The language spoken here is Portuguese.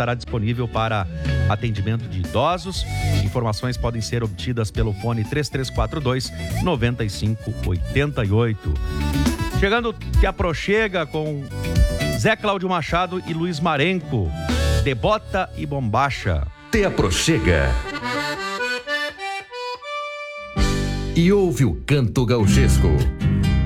estará disponível para atendimento de idosos. Informações podem ser obtidas pelo fone 3342-9588. Chegando que aproxega com Zé Cláudio Machado e Luiz Marenco, De Bota e Bombacha. Te aproxega e ouve o canto gauchesco.